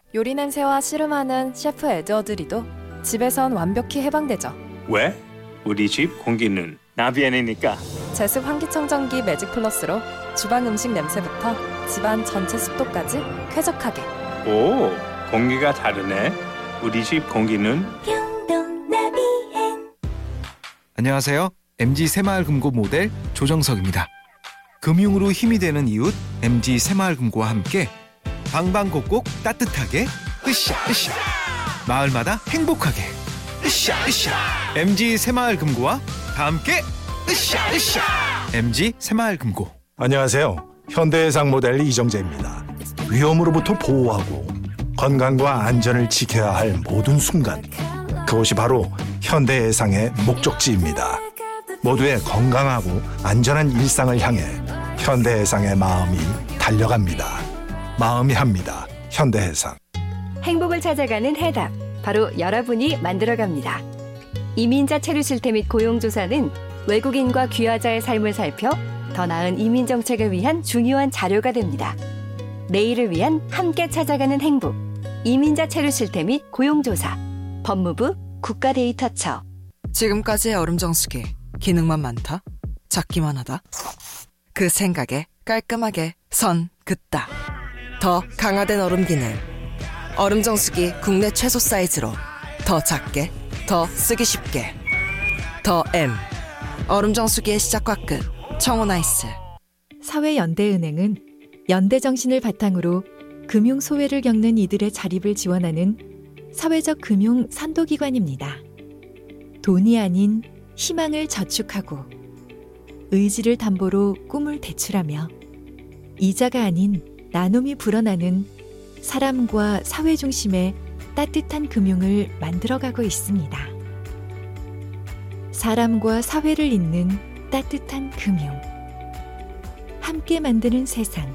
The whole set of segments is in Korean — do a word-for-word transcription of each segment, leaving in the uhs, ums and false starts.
요리 냄새와 씨름하는 셰프 에드워드리도 집에선 완벽히 해방되죠. 왜? 우리 집 공기는 나비엔이니까. 제습 환기청정기 매직 플러스로 주방 음식 냄새부터 집안 전체 습도까지 쾌적하게. 오, 공기가 다르네. 우리 집 공기는 영동 나비엔. 안녕하세요. 엠지 새마을금고 모델 조정석입니다. 금융으로 힘이 되는 이웃 엠지 새마을금고와 함께 방방곡곡 따뜻하게 으쌰 으쌰 마을마다 행복하게 으쌰 으쌰 엠지 새마을금고와 다 함께 으쌰 으쌰 엠지 새마을금고. 안녕하세요. 현대해상 모델 이정재입니다. 위험으로부터 보호하고 건강과 안전을 지켜야 할 모든 순간, 그것이 바로 현대해상의 목적지입니다. 모두의 건강하고 안전한 일상을 향해 현대해상의 마음이 달려갑니다. 마음이 합니다. 현대해상. 행복을 찾아가는 해답, 바로 여러분이 만들어갑니다. 이민자 체류 실태 및 고용조사는 외국인과 귀화자의 삶을 살펴 더 나은 이민 정책을 위한 중요한 자료가 됩니다. 내일을 위한 함께 찾아가는 행복, 이민자 체류 실태 및 고용조사, 법무부 국가데이터처. 지금까지의 얼음정수기 기능만 많다? 작기만 하다? 그 생각에 깔끔하게 선 긋다. 더 강화된 얼음 기능. 얼음정수기 국내 최소 사이즈로 더 작게, 더 쓰기 쉽게. 더 M. 얼음정수기의 시작과 끝. 청호나이스. 사회연대은행은 연대정신을 바탕으로 금융소외를 겪는 이들의 자립을 지원하는 사회적 금융 선도기관입니다. 돈이 아닌 희망을 저축하고 의지를 담보로 꿈을 대출하며 이자가 아닌 나눔이 불어나는 사람과 사회 중심의 따뜻한 금융을 만들어가고 있습니다. 사람과 사회를 잇는 따뜻한 금융. 함께 만드는 세상.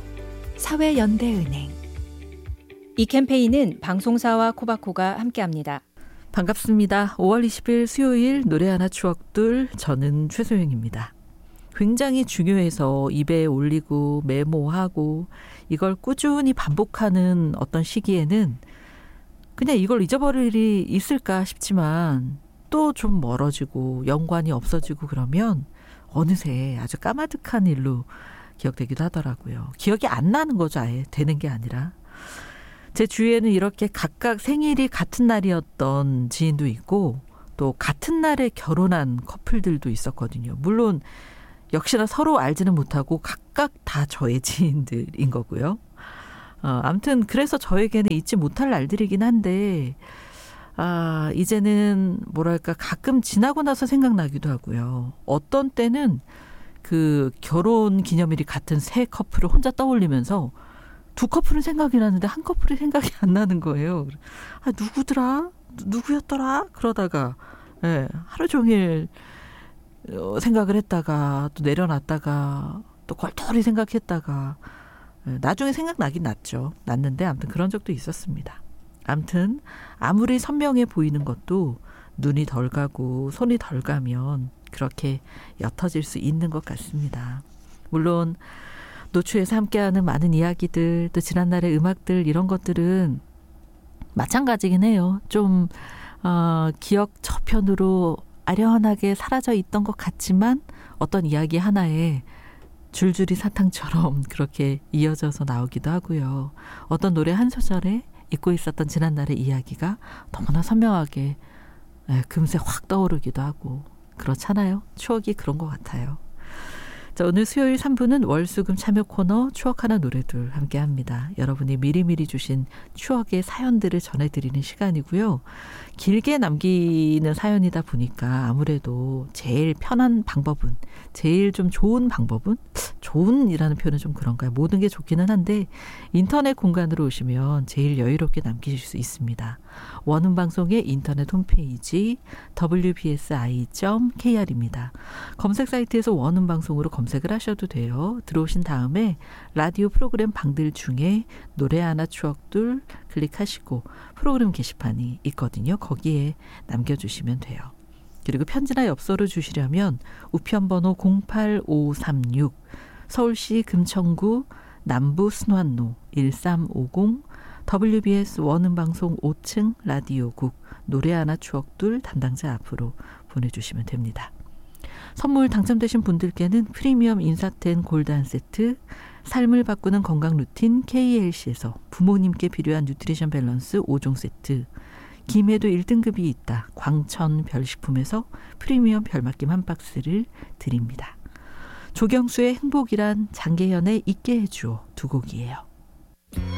사회연대은행. 이 캠페인은 방송사와 코바코가 함께합니다. 반갑습니다. 오월 이십일 수요일 노래 하나 추억들, 저는 최소영입니다. 굉장히 중요해서 입에 올리고 메모하고 이걸 꾸준히 반복하는 어떤 시기에는 그냥 이걸 잊어버릴 일이 있을까 싶지만 또 좀 멀어지고 연관이 없어지고 그러면 어느새 아주 까마득한 일로 기억되기도 하더라고요. 기억이 안 나는 거죠. 아예 되는 게 아니라. 제 주위에는 이렇게 각각 생일이 같은 날이었던 지인도 있고 또 같은 날에 결혼한 커플들도 있었거든요. 물론 역시나 서로 알지는 못하고 각각 다 저의 지인들인 거고요. 어, 아무튼 그래서 저에게는 잊지 못할 날들이긴 한데 아, 이제는 뭐랄까 가끔 지나고 나서 생각나기도 하고요. 어떤 때는 그 결혼 기념일이 같은 세 커플을 혼자 떠올리면서 두 커플은 생각이 나는데 한 커플이 생각이 안 나는 거예요. 아, 누구더라? 누구였더라? 그러다가 예, 하루 종일 생각을 했다가 또 내려놨다가 또 골똘히 생각했다가 예, 나중에 생각나긴 났죠. 났는데 아무튼 그런 적도 있었습니다. 아무튼 아무리 선명해 보이는 것도 눈이 덜 가고 손이 덜 가면 그렇게 옅어질 수 있는 것 같습니다. 물론 노출에서 함께하는 많은 이야기들, 또 지난날의 음악들 이런 것들은 마찬가지긴 해요. 좀 어, 기억 저편으로 아련하게 사라져 있던 것 같지만 어떤 이야기 하나에 줄줄이 사탕처럼 그렇게 이어져서 나오기도 하고요. 어떤 노래 한 소절에 잊고 있었던 지난날의 이야기가 너무나 선명하게 네, 금세 확 떠오르기도 하고 그렇잖아요. 추억이 그런 것 같아요. 자, 오늘 수요일 삼 부는 월수금 참여 코너 추억하는 노래들 함께합니다. 여러분이 미리미리 주신 추억의 사연들을 전해드리는 시간이고요. 길게 남기는 사연이다 보니까 아무래도 제일 편한 방법은, 제일 좀 좋은 방법은, 좋은이라는 표현은 좀 그런가요? 모든 게 좋기는 한데 인터넷 공간으로 오시면 제일 여유롭게 남기실 수 있습니다. 원음방송의 인터넷 홈페이지 더블유 비 에스 아이 점 케이 알입니다. 검색 사이트에서 원음방송으로 검색을 하셔도 돼요. 들어오신 다음에 라디오 프로그램 방들 중에 노래 하나 추억들 클릭하시고 프로그램 게시판이 있거든요. 거기에 남겨주시면 돼요. 그리고 편지나 엽서를 주시려면 우편번호 공팔오삼육 서울시 금천구 남부 순환로 일삼오공 더블유비에스 원음방송 오 층 라디오국 노래하나 추억둘 담당자 앞으로 보내주시면 됩니다. 선물 당첨되신 분들께는 프리미엄 인사텐 골드 한 세트, 삶을 바꾸는 건강 루틴 케이엘씨에서 부모님께 필요한 뉴트리션 밸런스 오 종 세트, 김해도 일 등급이 있다 광천 별식품에서 프리미엄 별맛김 한 박스를 드립니다. 조경수의 행복이란 장계현의 있게 해주오 두 곡이에요.